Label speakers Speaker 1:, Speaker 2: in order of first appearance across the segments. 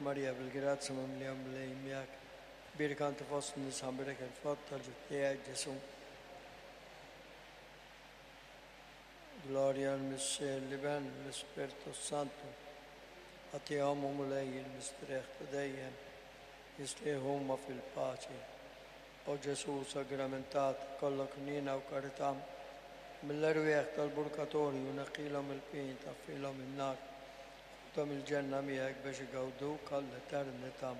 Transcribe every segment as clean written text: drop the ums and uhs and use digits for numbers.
Speaker 1: Maria, بالgrazia ممليان بالإيمياك بيرك أنت فصل نسام بيرك الفضل جتيا Gesù. Gloria al Messie, liben, l'Espirito Santo. A ti amo mulei il mistrecht deien, isli huma fil pace. O Gesù sacramentato, kollok nina u karitam, mill-erwieħ tal-burkatorju naqilhom il-pin taffilhom in-nar, ħudhom il-ġenna miegħek biex igawduk għall-eternità.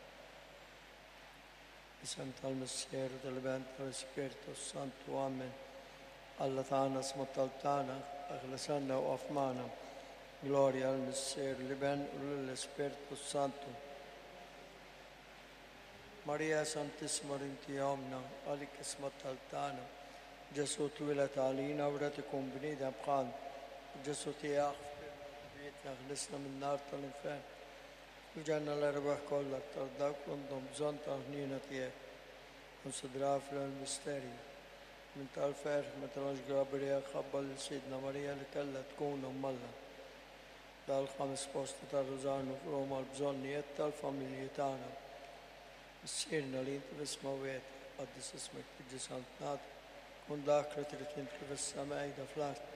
Speaker 1: Isem tal-Missieru tal-Bent tal-Ispirtu Santu Amen. Alla tagħna smattal tagħna, aħlesanna u qafmana. Gloria al Missieru liben u lill-Ispirtu Santu. Maria Santissima inti omna, għalik smattal tagħna. Ġesu twilet għalina u rrid ikun bniedem bħal. Ġesu tiegħek fil-bietna ħlisna min-nar tal-infern. Il-ġenna l-erbaħ kollha aktar dawk li għandhom bżonn ta' ħnina tiegħek. Konsidraw fil-misterju. Min tal-ferħ meta l-Anġ Gabriel ħabba lil Sidna Marija li kellha tkun ummalla. Dal-5 posti tar-Rużarnu f'Roma l-bżonnijiet tal-familji tagħna. Issirna li inti b'isma wieħed qaddis ismek tiġi santnat kun dak li trid inti fis-sema qiegħda fl-art.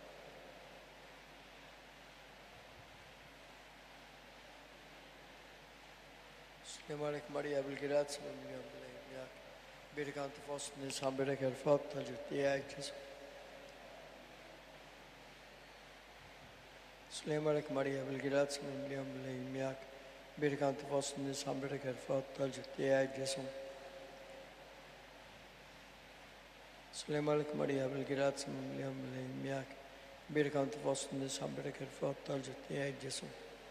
Speaker 1: Slim għalek Marija bil-grazzi mill-miljon bil-ejmjak. Birik għanti fost nisħan birek il-fat tal-ġittijak Ġesu. Slim għalek Marija bil-grazzi mill-miljon bil-ejmjak. Birik għanti fost nisħan birek il-fat tal-ġittijak Ġesu. Slim għalek Marija bil-grazzi mill-miljon bil-ejmjak. Birik għanti fost nisħan birek il-fat tal-ġittijak Ġesu.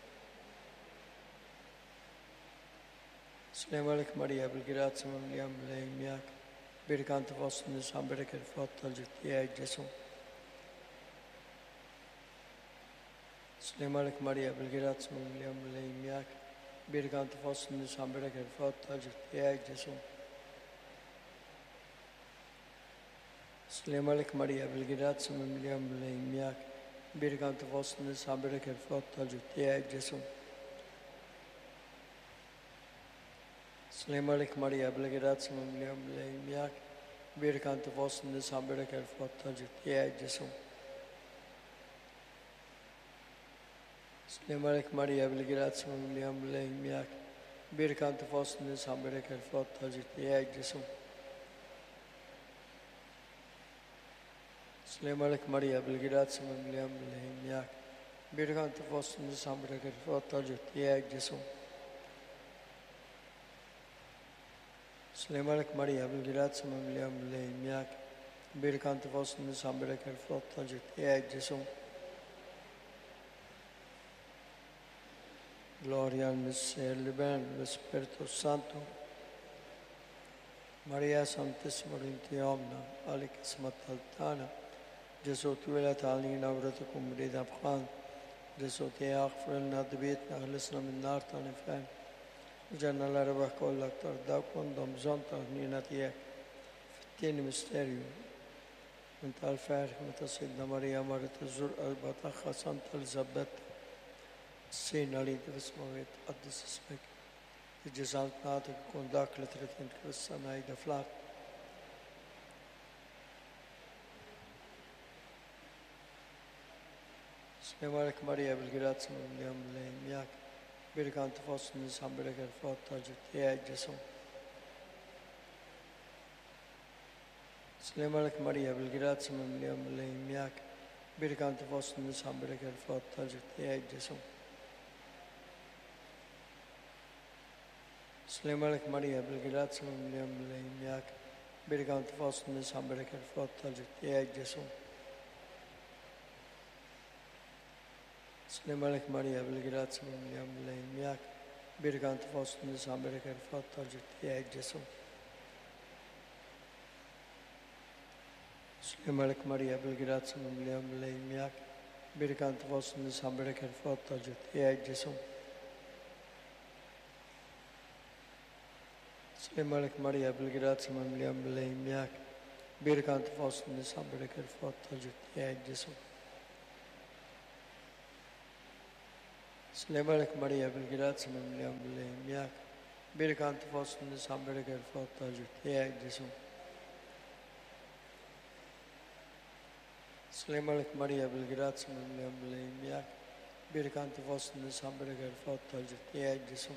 Speaker 1: Slim għalek Marija bil-grazzi mimlijan bil-ejmjak, birik anta fost nisħan birik il-fat tal-ġittijak Ġesu. Slim għalek Marija bil-grazzi mimlijan bil-ejmjak, birik anta fost nisħan birik il-fat tal-ġittijak Ġesu. Slim għalek Marija bil-grazzi mimlijan bil-ejmjak, birik anta fost nisħan birik il-fat tal-ġittijak Ġesu. Slim għalek Marija bil-grazzi mimlijan bil-ejmjak, birik anta fost nisħan birik il-fat tal-ġittijak Ġesu. Slim għalek Marija bil-grazzi mimlijan bil-ejmjak, birik anta fost nisħan birik il-fat tal-ġittijak Ġesu. Slim għalek Marija bil-grazzi mimlijan bil-ejmjak, birik anta fost nisħan birik il-fat tal-ġittijak Ġesu. Slim għalek Marija bil-grazzi mimlijan bil-ejmjak, birik anta fost nisħan birik il-fat tal-ġittijak Ġesu. Gloria al Messie, liben, l-Spiritu Santo. Maria Santissima inti omna, għalik ismat tal-tana. Ġesu twilet għalina u rrid ikun bniedem bħal. Ġesu tiegħek frilna dbietna ħlisna min-nar tal-infern. Ġenna l-erbaħ kollha aktar dawk għandhom bżonn ta' ħnina tiegħek. Fit-tieni misterju minn tal-ferħ meta Sidna Marija marret iżżur qalba tagħha Santa Elisabetta. Sirna li inti f'isma wieħed qaddis ismek. Tiġi santnat ikun dak li trid inti fis-sema qiegħda fl-art. Slim għalek Marija bil-grazzi mimlijan bil-ejmjak, birik anta fost nisħan birik il-fat tal-ġittijak Ġesu. Slim għalek Marija bil-grazzi mimlijan bil-ejmjak, birik anta fost nisħan birik il-fat tal-ġittijak Ġesu. Slim għalek Marija bil-grazzi mimlijan bil-ejmjak, birik anta fost nisħan birik il-fat tal-ġittijak Ġesu. Slim għalek Marija bil-grazzi mimlijan bil-ejmjak, birik anta fost nisħan birik il-fat tal-ġittijak Ġesu. Slim għalek Marija bil-grazzi mimlijan bil-ejmjak, birik anta fost nisħan birik il-fat tal-ġittijak Ġesu. Slim għalek Marija bil-grazzi mimlijan bil-ejmjak, birik anta fost nisħan birik il-fat tal-ġittijak Ġesu. Slemmerich Maria Belgrazia Memliam Miak, Birkant Fosten, Samberger Fotaj, Jesu. Slemmerich Maria Belgrazia Memliam Miak, Birkant Fosten, Samberger Fotaj, Jesu.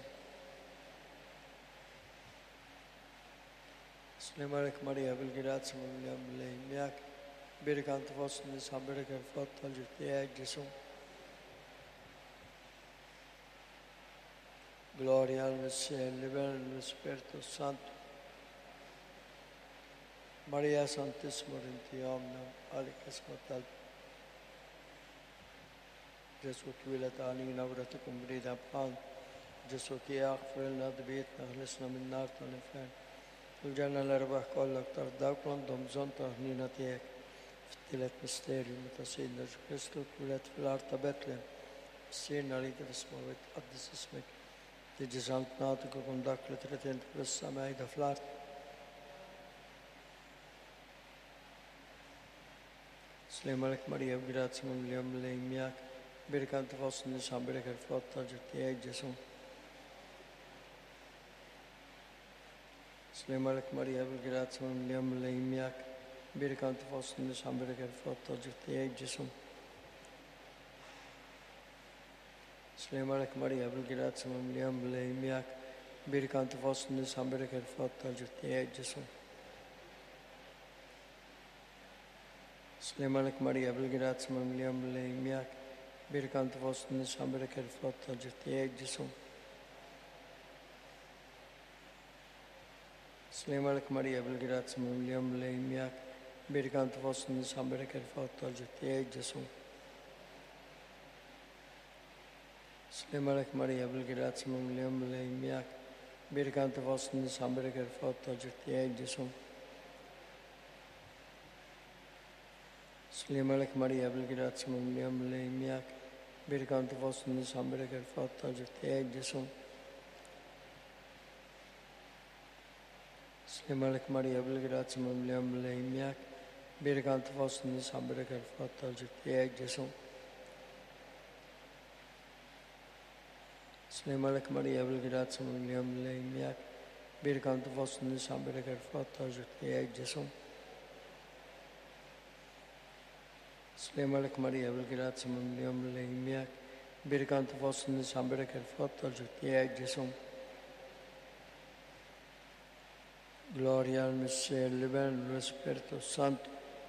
Speaker 1: Slemmerich Maria Belgrazia Memliam Miak, Birkant Fosten, Samberger Fotaj, Jesu. Gloria al Messie, libera lo Spirito Santo. Maria Santissima Rinti Omna, Alikas Matal. Gesù تولت علينا ورتكم بريد أبقان. جسو تياغفر لنا دبيتنا خلصنا من نار تنفان. الجنة الأرباح كلك ترداك لندم زون تهنينا تيك. فتلت مستيري متسيدنا جو كريستو تولت في الأرض بتلم. سيرنا ليك اسمه وتقدس اسمك. Dit is aan het nadenken om dagelijks het in te wissen aan mij de vlaart. Slimmerlijk Maria, grazie Memliam Miak, Birkant Vossen, Samberger Flotta, Jetia Jesu. Slimmerlijk Maria, grazie Memliam Miak, Birkant Vossen, Samberger Flotta, Jetia Jesu. Slemmerich Maria Belgrazia Memliam Miak, Birkant Vossen, Samberger Flotta, Jetia Jesu. Slemmerich Maria Belgrazia Memliam Miak, Birkant Vossen, Samberger Flotta, Jetia Jesu. Slemmerich Maria Belgrazia Memliam Miak, Birkant Vossen, Samberger Flotta, Jetia Jesu. Slimmerich Maria Belgrazia Memliam Miak, Birkant Vossen, Samberger Flotta, Jetia Jesu. Slimmerich Maria Belgrazia Memliam Miak, Birkant Vossen, Samberger Flotta, Jetia Jesu. Slimmerich Maria Belgrazia Memliam Miak, Birkant Vossen, Samberger Flotta, Jetia Jesu. Slimmerich Maria Belgrazia Memliam Miak, Birkant Vossen, Samberger Flotta, Jetia Jesu. Slimmerich Maria Belgrazia Memliam Miak, Birkant Vossen, Samberger Flotta, Jetia Jesu. Gloria al Messie, libera lo Spirito Santo.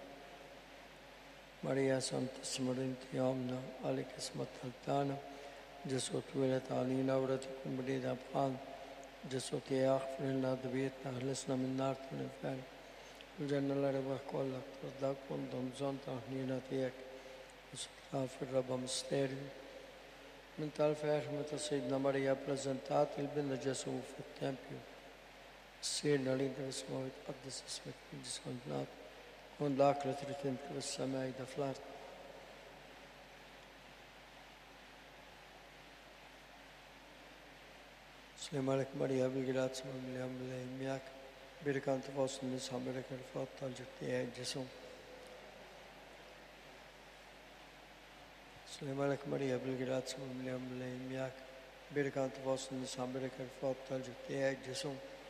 Speaker 1: Maria Santissima Rinti Omna, Alikas Mataltana. جسو تولت علينا ورتكم بريد أبقان جسو تياغفر لنا دبيتنا خلصنا من نار تنفان الجنة لربح كلك ترداك وندم زون تهنينا تيك وستغفر رب مستيري من طرف حكمة سيدنا مريم برزنتات البن جسو في التمبيو سيرنا لينك اسمه ويتقدس اسمك في جسم النار ونداك لترتنك بالسماء دفلات Slimmerich Maria Belgrazia Memliam Miak, Birkant Vossen, Samberger Flotta, Jetia Jesu. Slimmerich Maria Belgrazia Memliam Miak, Birkant Vossen, Samberger Flotta, Jetia Jesu.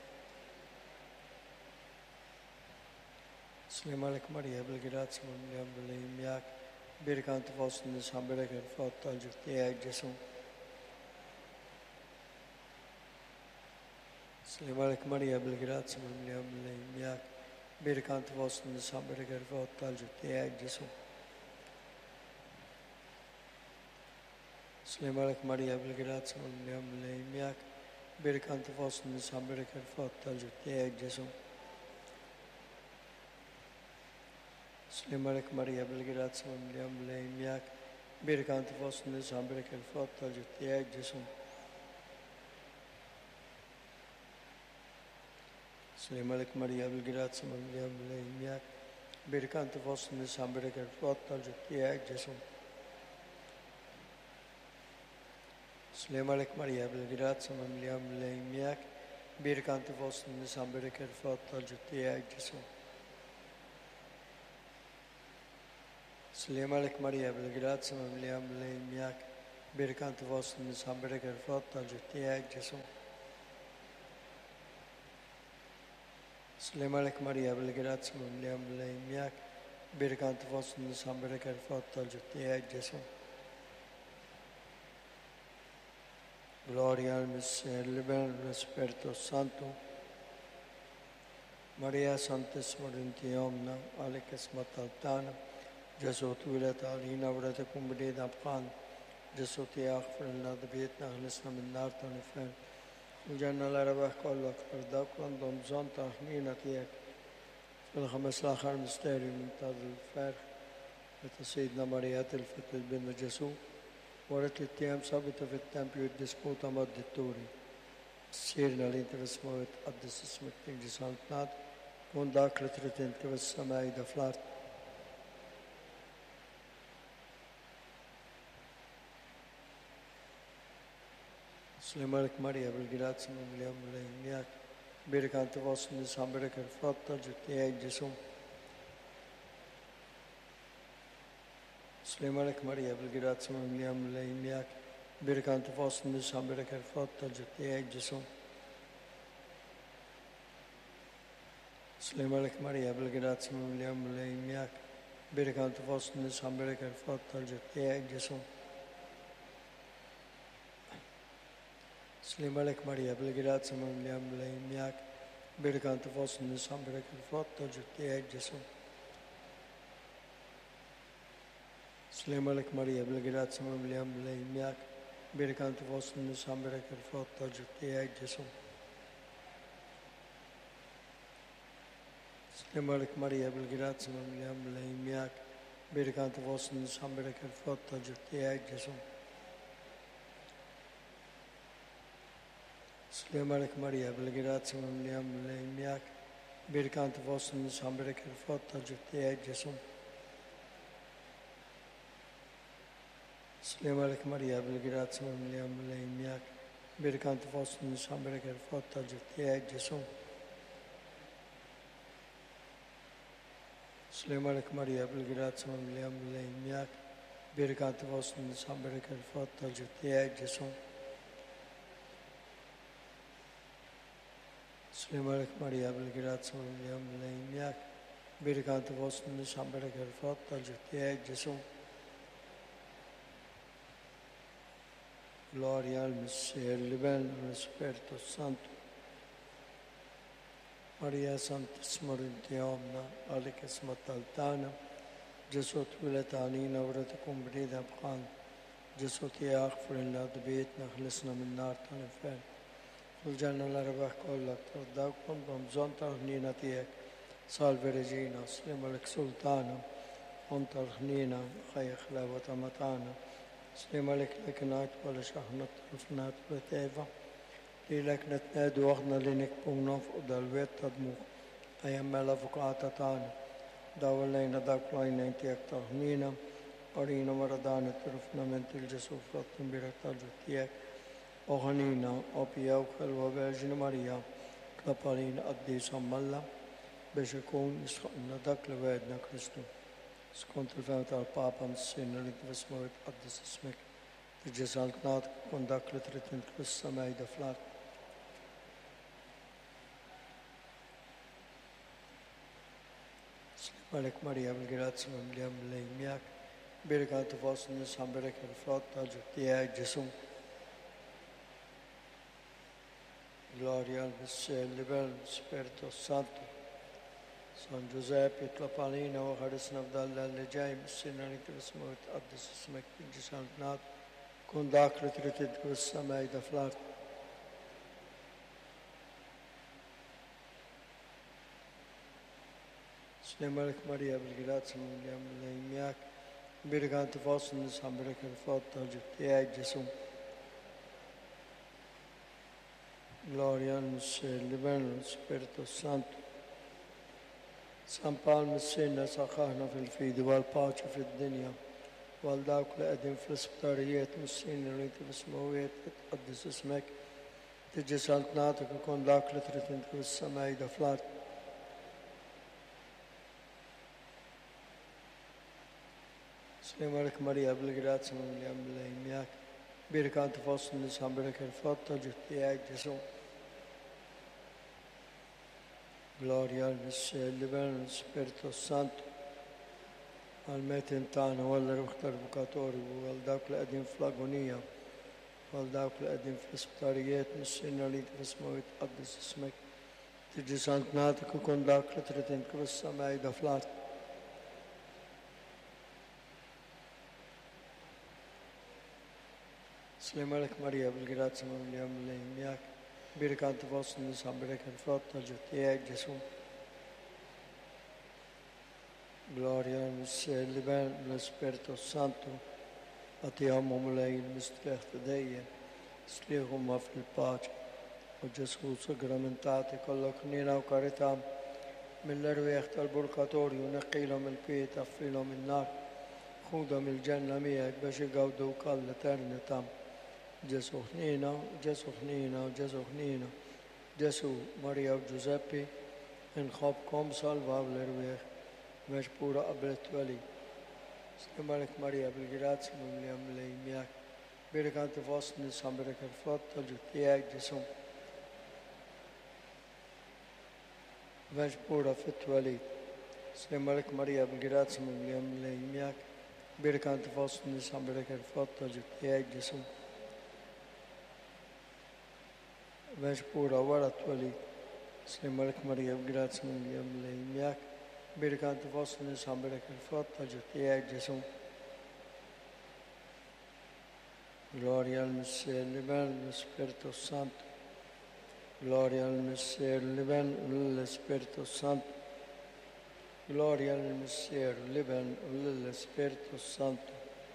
Speaker 1: Slimmerich Maria Belgrazia Memliam Miak, Birkant Vossen, Samberger Flotta, Jetia Jesu. Slimmerich Maria Belgrazia Memliam Miak, Birkant Vossen, Samberger Flotta, Jetia Jesu. Slimmerich Maria Belgrazia Memliam Miak, Birkant Vossen, Samberger Flotta, Jetia Jesu. Slimmerich Maria Belgrazia Memliam Miak, Birkant Vossen, Samberger Flotta, Jetia Jesu. Slimmerich Maria Belgrazia Memliam Miak, Birkant Vossen, Samberger Flotta, Jetia Jesu. Slimmerich Maria Belgrazia Memliam Miak, Birkant Vossen, Samberger Flotta, Jetia Jesu. Slimmerich Maria Belgrazia Memliam Miak, Birkante vostra nisambere fatta giutia Gesù. Slimalek Maria, grazia William Leimiak, Birkante vostra nisambere fatta giutia Gesù. Gloria al Misericordia, Spirito Santo. Maria Santissima Rinti Omna, Alikas Mataltana, Gesù تولت علينا ورتكم بريد أبقان جسو تياغفر لنا ذبيتنا خلصنا من نار تنفين وجعلنا لربح كل وقت برداك وانضم زون تحنينا تياك في الخمس الآخر مستيري من تاج الفارخ لتسيدنا مريا تلفت البن جسو ورت التيام ثابتة في التمبيو الدسكوتا مد التوري سيرنا لينت بسموت قدس اسمك تنجي سالتنات كون داك لترتين كبس سماي دفلات Slimalek Maria, grazia William Leimiak, Birkante vostra nisambere fatta giutia Gesù. Slimalek Maria, grazia William Leimiak, Birkante vostra nisambere fatta giutia Gesù. Slimalek Maria, grazia William Leimiak, Birkante vostra nisambere fatta giutia Gesù. Slimalek Maria, grazia William Leimiak, Birkante vostra nisambere fatta giutia Gesù. Slimalek Maria, grazia William Leimiak, Birkante vostra nisambere fatta giutia Gesù. Slimalek Maria, grazia William Leimiak, Birkante vostra nisambere fatta giutia Gesù. Slimalek Maria, grazia William Leimiak, Birkante vostra nisambere fatta giutia Gesù. Slimalek Maria, grazia William Leimiak, Birkante vostra nisambere fatta giutia Gesù. Slimalek Maria, grazia William Leimiak, Birkante vostra nisambere fatta giutia Gesù. Slimalek Maria, grazia William Leimiak, Birkante vostra nisambere fatta giutia Gesù. Gloria al Messia, al Spirito Santo. Maria Santissima Rinti Omna, Alikas Mataltana, Gesù تولت علينا ورتكم بريد أبقان جسو تياغفر لنا ذبيتنا خلصنا من نار تنفين والجنة لربح كل ترداكم بمزون ترهنينا تيك سالف رجينا سليمالك سلطانا وانترهنينا خيخ لابة متانا سليمالك لكنات ولا شحنة طرفنات وتيفا لك نتناد وغنا لنك بمناف ودلويت تدموخ أيام ملا فقاعتتانا داولينا داكلاينا انتيك ترهنينا أرينا مردانا طرفنا من تلجسو فرطن برتا جوتيك أغنينا أبيا وخلوة بأجن مريا كلابالين أديسا ملا بشكون إسخنا داك لويدنا كريستو سكونت الفهمت على البابا مسينا لنتبسموت أدس اسمك تجسالتنات كون داك لترتن كريسا مايدا فلات Slimalek Maria, grazia William Leimiak, Birkante vostra nisambere fatta giutia Gesù. Gloria al Messia, al Spirito Santo. San Giuseppe, Tlapalina, وخرس نفضل اللي جاي من السنة اللي ترسمه وتقدس اسمك تنجي سالتنات كون داك لترتد بالسماء دفلات Slimalek Maria, grazia William Leimiak, Birkante vostra nisambere fatta giutia Gesù. Gloria al Messia, al Spirito Santo. San Paolo مسينا سخانا في الفيد والباچة في الدنيا والداك لقدم في السبتاريات مسينا ريت بسمويت تقدس اسمك تجي سلطناتك وكون داك لترتنت في السماء دفلات Slimalek Maria, grazia William Leimiak, Birka أنت في وسط النساء بركة الفتة جتياك جسم Gloria al Libero Spirito Santo al metentano ولا رختار بكاتوري والداك القديم في الأغنية والداك القديم في السبتاريات نسينا لي في اسمه يتقدس اسمك تجي سانتناتك وكون داك لترتين كبس سماي دفلات سلام عليك ماريا بالقرات سمام اليوم اللي يمياك بيرك أنت فاصل نسام بيرك الفرطة جتياك جسوم Gloria al Libero lo Spirito Santo Atiamo lei il mistero Dei Slichum fil pace o Gesù sacramentati con la cnina o carità mill-erwieħ tal-burkatorju neqqilhom il-kwiet affilhom in-nar ħudhom il-ġenna miegħek biex igawdu wkoll l-eternità. Ġesu ħnina, Ġesu ħnina, Ġesu ħnina, Ġesu Marija u Giuseppi inħobbkom salvaw l-erwieħ biex pura qabel it-twelid. Slim għalek Marija bil-grazzi mimlija mill-lejn miegħek. Birik anti fost nisa birik il-frott tal-ġid tiegħek Ġesu. Biex pura fit-twelid. Slim għalek Marija bil-grazzi mimlija mill-lejn miegħek. Birik anti fost nisa birik il-frott tal-ġid tiegħek Ġesu. Biex pura wara t-twelid. Slim għalek Marija bil-grazzi mimlija mill-lejn miegħek. Birik anti fost nisa birik il-frott tal-ġid tiegħek Ġesu. Gloria al Messie, Libero lo Spirito Santo. Gloria al Messie, Libero lo Spirito Santo. Gloria al Messie, Libero lo Spirito Santo.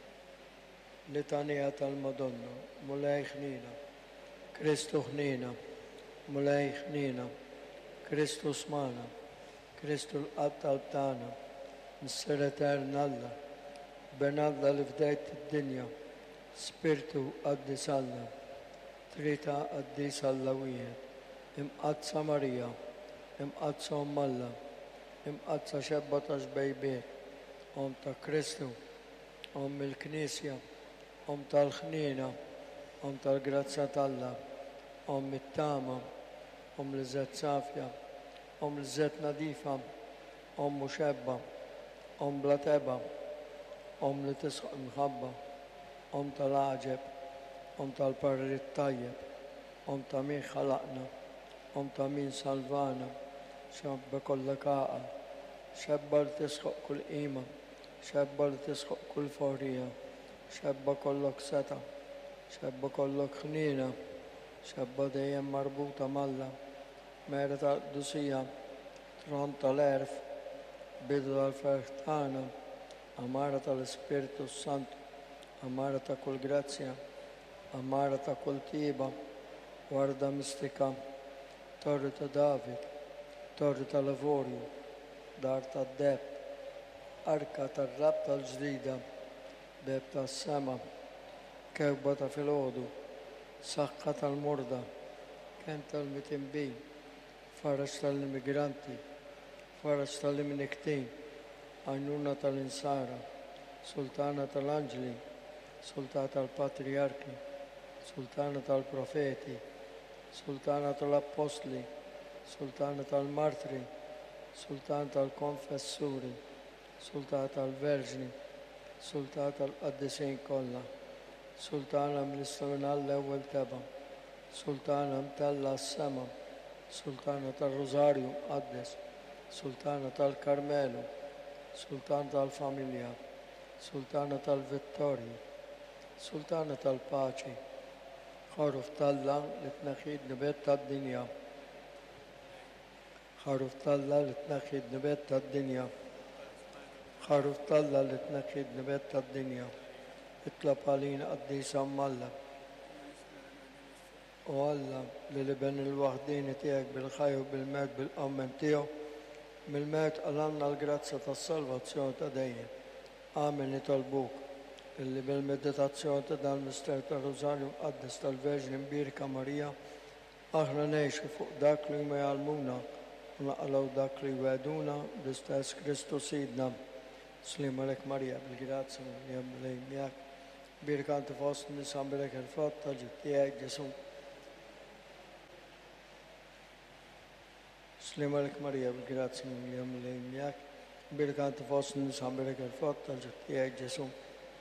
Speaker 1: Litania tal-Madonna, mulej ħnina, Kristu ħnina, mulej ħnina, Kristu smana, Kristu l-qattal tana, Misser Eterna Alla, Benalla li fdejt id-dinja, Spiritu qaddis Alla, Trita qaddis Alla wieħed, imqazza Marija, imqazza Alla, imqazza xebba ta' xbejbiet, ta' Kristu, il-Knisja, tal-ħnina, tal-grazzja Alla, it-tama, l-żet safja, l-żet nadifa, muxebba, bla teba, li tisħaq mħabba, tal-aġeb, tal-parrit tajjeb, ta' min ħalaqna, ta' min salvana, xebba kollha kaqa, xebba li tisħaq kull qima, xebba li tisħaq kull forija, xebba kollok seta, xebba kollok ħnina, xebba dejjem marbuta malla, mera tal-qdusija, tron tal-erf, bidu tal-ferħtana, amara tal-Spiritu Santo, amara ta' kull grazzja, amara ta' kull tiba, warda mistika, torri ta' David, torri ta' lavorju, dar ta' deb, arka ta' rab tal-ġdida, beb ta' sema, kewba ta' filgħodu, saqqa tal-murda, ken tal-mitimbin, faraġ tal-immigranti, faraġ tal-imniktin, għajnuna tal-insara, sultana tal-anġli, sultana tal-patriarki, sultana tal-profeti, sultana tal-apostli, sultana tal-martri, sultana tal-konfessuri, sultana tal-verġni, sultana tal-qaddisin kollha, sultana mill-istamina l-ewwel teba, sultana mtella s-sema, sultana tal-Rożarju mqaddes, sultana tal-Karmelu, sultana tal-familja, sultana tal-vittorji, sultana tal-paċi, ħaruf talla li tneħħid nibet tad-dinja, ħaruf talla li tneħħid nibet tad-dinja, ħaruf talla li tneħħid nibet tad-dinja, itlab għalina qaddisa Alla. U Alla li liben il-waħdini tiegħek bil-ħajju bil-mewt bil-qammen tiegħu, mill-mewt għalanna l-grazza tas-salvazzjoni ta' dejjem. Amen nitolbuk illi bil-meditazzjoni ta' dan mister ta' Rożarju mqaddes tal-Verġni Mbirka Marija aħna ngħixu fuq dak li ma jgħalmuna u naqalgħu dak li jweduna bl-istess Kristu Sidna. Slim għalek Marija bil-grazzi lejn miegħek. بيرك أنت فاصل نسام برك الفات تجد تياج جسم سليم عليك مريم بالقرات سنين اليوم اللي ياك بيرك أنت فاصل نسام برك الفات تجد تياج جسم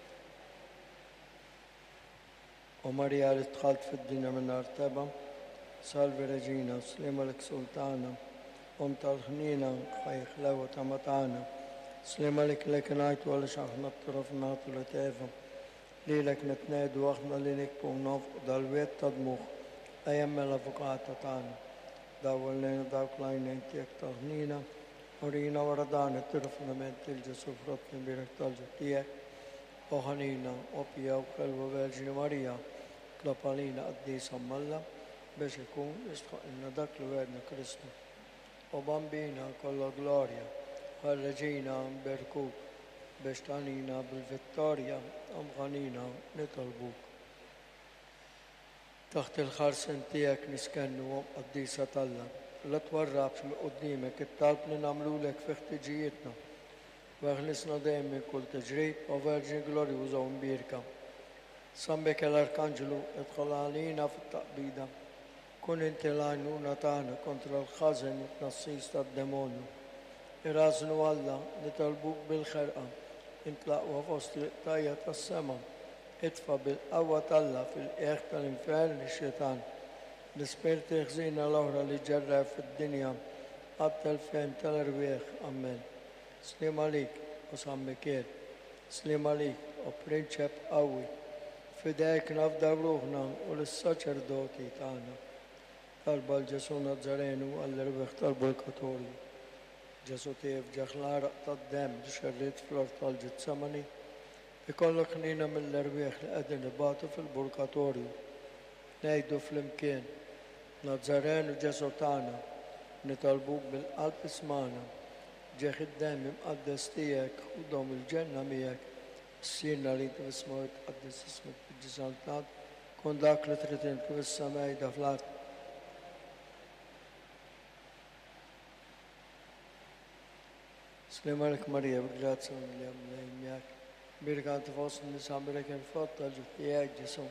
Speaker 1: ومريا اللي دخلت في الدنيا من ارتبة سالفي رجينا سليم عليك سلطانا ومترخنينا خيخ لو تمتعنا سليم عليك لك نايت ولا شاخنا الطرف ناط ولا تافم ليلك نتناد واخنا لينك بونوف دالويت تدموخ ايام ملفقات تانا داولنا داوك لاين انتيك تغنينا ورينا وردانا ترفنا من تلج سفرتنا بيرك تلج تيك وخنينا وبيا وخلوة والجن ماريا كلابالينا قديس ملا باش يكون يستحق لنا داك لوادنا كريستو وبامبينا كل غلوريا خرجينا بركوك باش تعنينا بالفيكتوريا أم غنينا نطلبوك تحت الخرسن تياك نسكن قديسة الله لا تورع في قديمك الطلب نعملوا لك في اختجيتنا واخلصنا دائما من كل تجريد وفرجين جلوري وزون بيركا سمبك الاركانجلو ادخل علينا في التقبيدة كن انت لعنونا تانا كنتر الخزن نصيص الدمونو إرازن والله نطلبوك بالخرقة انطلق وفصل طاية السما ادفع بالقوة الله في الإخت الانفعال للشيطان نسبر تخزينا لورا اللي جرى في الدنيا أبطل فهم تلرويخ أمين سليم عليك وصام بكير سليم عليك وبرنشب قوي فداك نفضل روحنا وللسجر دوتي تانا طلب الجسونا تزرينو اللي طلب الكتوري جسوتيف جخلا رقط الدم شريت فلور طلجة سمني يقول لك نينا من الأربيخ لأدن باطو في البركاتوريو نايدو في المكان نتزرين وجسوتانا نطلبوك بالقلب اسمانا جا خدام مقدس تياك ودوم الجنة مياك السيرنا اللي انت باسمه يتقدس اسمك بالجسالتات كون داك لترتين كيف السماء دفلات سليم عليك مريم بقلات سلام اليوم اللي يمياك بيرك أنت فاصل نسام بيرك الفضل جفتياك جسم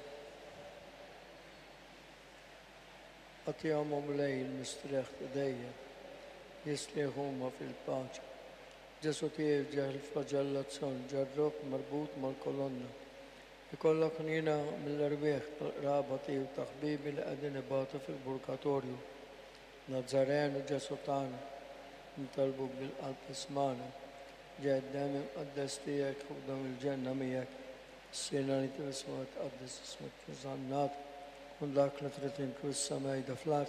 Speaker 1: أطيام ملاي المستريخ تديا يسليهما في الباج جسوتيف جهل فجلت سن جروك مربوط مركولنا يقول لك نينا من الربيخ رابطي وتخبيب الأدنى باطل في البركاتوريو نتزرين وجسوتانا نطلبك بالقلب اسمانا جاء الدم مقدس تياك خدام الجنة مياك السينا اللي تبسمه تقدس اسمك في الظنات كن ذاك لترتين كل السماء دفلات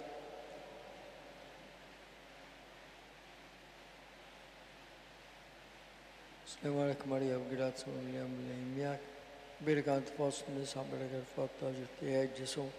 Speaker 1: سلام عليك مريم وقرات سوى اليوم اللي يمياك بيرك أنت فاصل نسحب برك الفاتة جتياك جسوم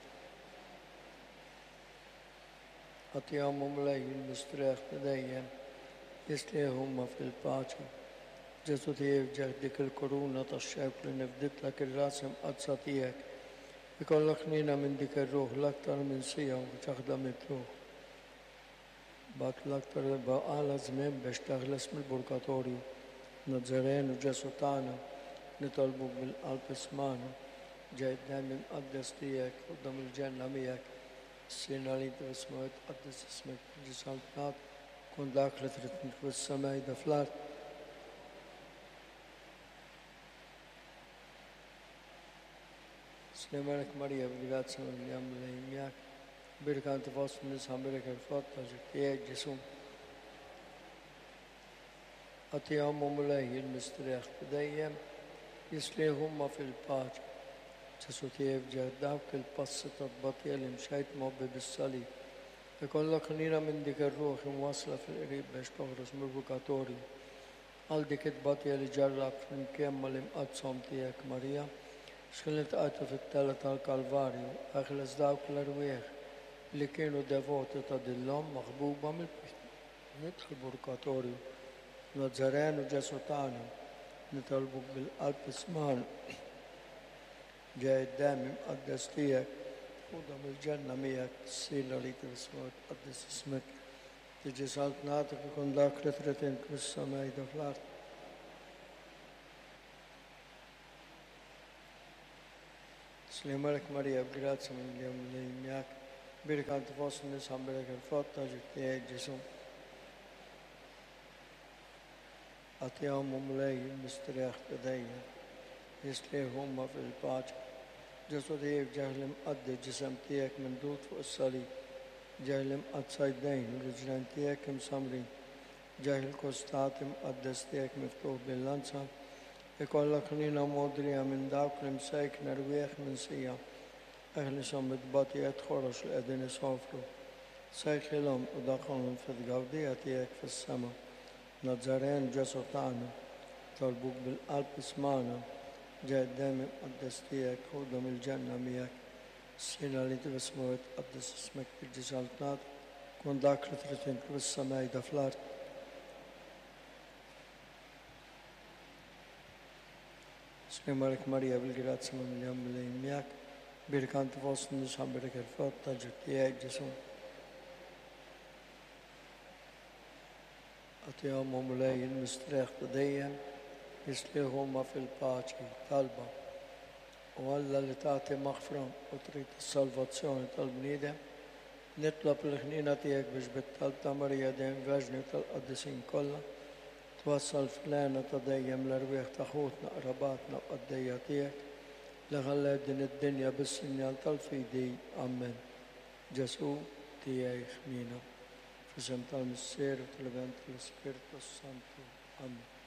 Speaker 1: أطيام ملاي المستريخ تدين يسليهما في الباچة جسوتيف جهدك الكورونا تشاك لنفدت لك الراسم أتصاتيك يقول لك نينا من ديك الروح لأكتر من سيام وتخدم الروح باك لأكتر بقى لازمين باش تخلص من البركاتوريو نتزرين وجسوتانا نطلبوك بالقلب اسمانا جاي الدم مقدس تياك قدام الجنة مياك السينا اللي انت باسمه يتقدس اسمك جسالتات كن داخل ترتمك في السماء دفلات سلام عليك مريم بقات سنة اليوم اللي يمياك بيرك أنت فاصل نسحب بيرك الفاتة جتياك جسوم أطيام ملاهي المستريخ تديم يسليهما في الباج جسوتيف جهداك البصة البطيئة اللي مشيت موبي بالصليب يقول لك نينا من ديك الروح مواصلة في القريب باش تغرس من البركاتوري قال ديك البطيئة اللي جرب في المكان اللي مقدسهم تياك مريم شخلت قاتل في الثالثة الكالفاريو أخلص داوك الأرواح اللي كانوا دافوت تدلهم مخبوبة من ندخل بركاتوريو نتزرين وجسوتانا نطلبك بالقلب اسمان جاي الدم مقدس تياك قدام الجنة مياك السيلة اللي تبسمه تقدس اسمك تجي سلطناتك يكون ذاك لترتين كل السماء دفلات Slimarek Maria, grazie mille mille Birkant fossne samberek fatta gitte Gesù. أعطيهم ملاي مستريح بداية يسليهم في الباج جسدي جهلم قد جسم تيك من دود فوق الصليب جهلم قد صيدين ورجلين تيك مسمرين جهل كستاتم قدس تيك مفتوح باللانسا يقول لك لنا مودريا من داوك لمسايك نرويخ من سيا أهل سمت باتي أتخرش الأدن صوفرو سيخلهم ودخلهم في الجودية تيك في السماء نظرين جسطانا طلبوك بالقلب اسمعنا جاء دائما قدس تيك خدهم الجنة مياك السنة اللي تبسمو تقدس اسمك بالجسالتنات كون داك رترتين بالسماء دفلات سليمارك ماريا بالجرات سما مليون ملايين مياك بيركانت فوسن نشام بركة الفوت تاجر تيك جسم أتيهم ملايين مستريح تدين يسليهم في الباكي طلبة ولا اللي تعطي مغفرة وتريد السلفاتسيون طلبنيدة نطلب الخنينة تيك باش بتطلب تمر يدين فجني القدسين كلها توصل فلانة تديم لرويح تخوتنا قرباتنا وقدياتيك لغلادن الدنيا بالسنيال طلفي دي أمن جسو تيك مينا في سمتال السير وتلغانت السبيرتو السانتو أمن